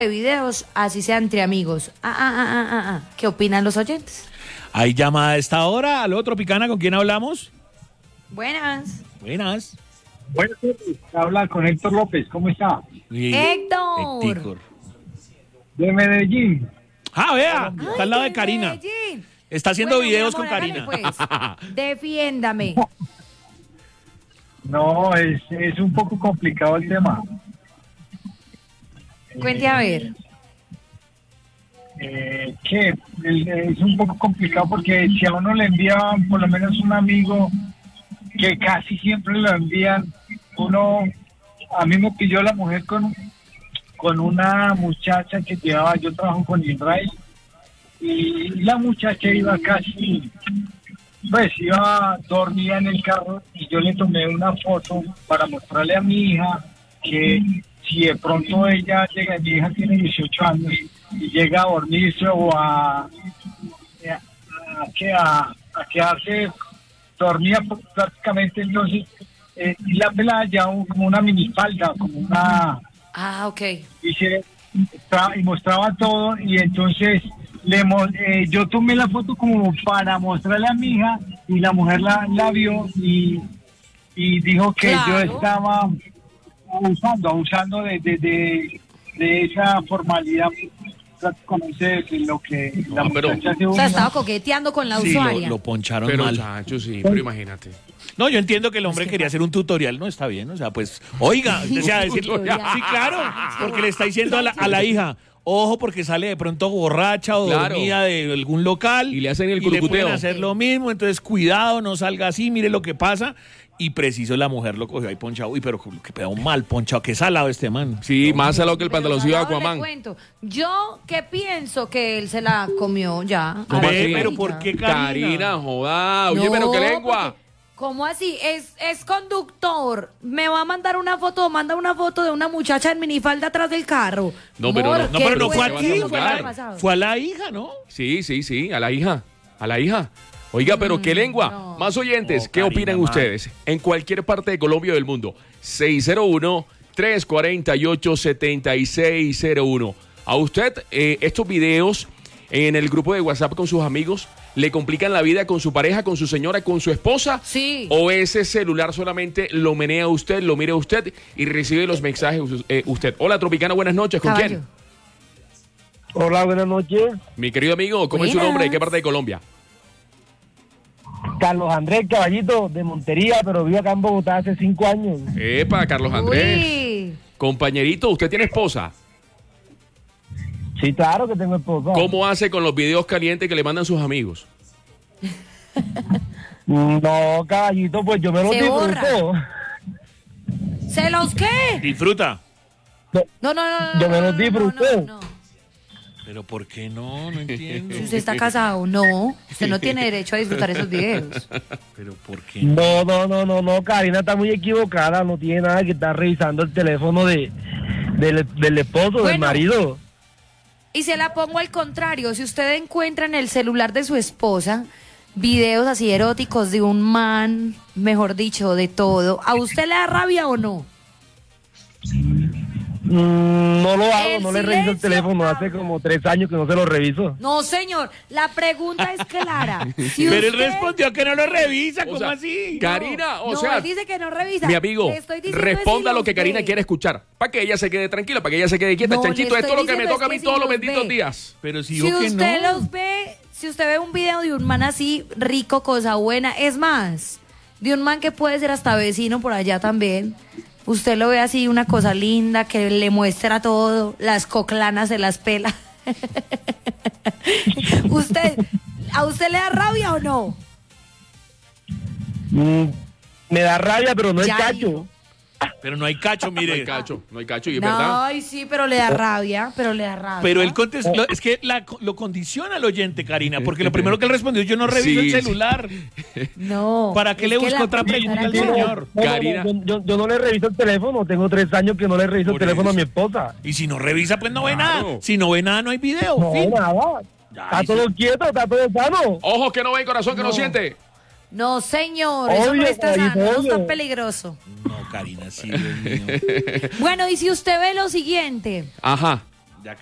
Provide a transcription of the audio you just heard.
de videos, así sea entre amigos. ¿Qué opinan los oyentes? Hay llamada a esta hora. Aló, Tropicana, ¿con quién hablamos? Buenas. Buenas. Buenas tardes, habla con Héctor López, ¿cómo está? Héctor. De Medellín. Ah, vea, Ay, está al lado de de Karina. Medellín. Está haciendo Bueno, mi videos amor, con Karina. hágale, pues. Defiéndame. No, es un poco complicado el tema. Cuente a ver. Es un poco complicado porque si a uno le envían por lo menos un amigo, que casi siempre lo envían, a mí me pilló la mujer con una muchacha que llevaba, yo trabajo con Israel, y la muchacha iba iba dormida en el carro, y yo le tomé una foto para mostrarle a mi hija que si de pronto ella llega, mi hija tiene 18 años, y llega a dormirse o a quedarse dormida prácticamente, entonces y la pelada ya como una minifalda, como una... Ok. Y mostraba todo, y entonces yo tomé la foto como para mostrarle a mi hija, y la mujer la vio y dijo que Claro. yo estaba abusando de esa formalidad prácticamente de lo que la muchacha hace. O sea, estaba coqueteando con la Sí, usuaria. lo poncharon Pero, mal. chacho, sí, pero imagínate. No, yo entiendo que el hombre quería hacer un tutorial, no está bien, o sea, pues, oiga, decía decirlo, Tutorial. sí, claro, porque le está diciendo a la hija, ojo, porque sale de pronto borracha o Claro. dormida de algún local Y le hacen el y le curucuteo. pueden hacer lo mismo, entonces cuidado, no salga así, mire lo que pasa. Y preciso la mujer lo cogió ahí ponchado. Uy, pero que pegó mal ponchado, que salado este man. Sí, más salado que el Pero pantaloncillo de salado le Aquaman. cuento. Yo que pienso que él se la comió ya. ¿Cómo Ay, así? ya. Pero ¿por qué Karina, joda. Oye, No, pero qué lengua. porque, ¿cómo así? Es conductor. Me va a mandar una foto, manda una foto de una muchacha en minifalda atrás del carro. No, pero no. No, pero no fue ¿qué aquí, vas a juzgar? fue a la hija, ¿no? Sí, a la hija. A la hija. Oiga, pero qué lengua. no. Más oyentes, No, ¿qué Karina, opinan mal. ustedes? En cualquier parte de Colombia o del mundo. 601-348-7601. A usted, estos videos en el grupo de WhatsApp con sus amigos, ¿le complican la vida con su pareja, con su señora, con su esposa? Sí. ¿O ese celular solamente lo menea usted, lo mira usted y recibe los mensajes usted? Hola, Tropicana, buenas noches. ¿Con Caballo. quién? Hola, buenas noches. Mi querido amigo, ¿cómo es su Buenas. nombre? ¿De qué parte de Colombia? Carlos Andrés Caballito, de Montería, pero vivo acá en Bogotá hace 5 años. Epa, Carlos Andrés. Uy. Compañerito, ¿usted tiene esposa? Sí, claro que tengo esposa. ¿Cómo hace con los videos calientes que le mandan sus amigos? No, Caballito, pues yo me lo Se disfruto. ¿Se los qué? Disfruta. No. Yo me los disfruté. No. Pero ¿por qué no? No entiendo. Si usted está casado, no. Usted no tiene derecho a disfrutar esos videos. Pero ¿por qué no? No, Karina está muy equivocada, no tiene nada que estar revisando el teléfono del esposo, del Bueno. marido. Y se la pongo al contrario. Si usted encuentra en el celular de su esposa videos así eróticos de un man, mejor dicho, de todo, ¿a usted le da rabia o no? No lo hago, El no le reviso el silencio teléfono, habla. hace como 3 años que no se lo reviso. No, señor. La pregunta es clara. Si Pero él usted- respondió que no lo revisa, O ¿cómo sea, así? Karina, o no, sea, él dice que no revisa. mi amigo, Le estoy diciendo responda es si lo que los Karina ve. quiere escuchar. Para que ella se quede tranquila, para que ella se quede quieta. No, le Chanchito, esto es estoy lo que me diciendo toca a es mí que si todos los los benditos ve. días. Pero si Si digo que usted no. los ve, si usted ve un video de un man así rico, cosa buena, es más, de un man que puede ser hasta vecino por allá también. Usted lo ve así, una cosa linda, que le muestra todo, las coclanas se las pela. ¿A usted le da rabia o no? Me da rabia, pero no es Ya cacho. dijo. Pero no hay cacho, No mire. hay cacho, y es No, verdad. ay, sí, pero le da rabia, Pero él contestó, es que lo condiciona al oyente, Karina, porque lo primero que él respondió, yo no reviso Sí, el sí. celular. No. ¿Para qué es le que busco la otra pregunta al pregunta- señor? Karina. Yo no le reviso el teléfono, tengo 3 años que no le reviso el Por teléfono eso. a mi esposa. Y si no revisa, pues no ve Claro. nada. Si no ve nada, no hay video. No, fin. nada. Ya, Está dice- todo quieto, está todo sano. Ojos que no ven, corazón que no No. siente. No, señor, eso no Obvio, está sano, Karina, eso está obvio. peligroso. No, Karina, sí, Dios mío. Bueno, y si usted ve lo siguiente, Ajá.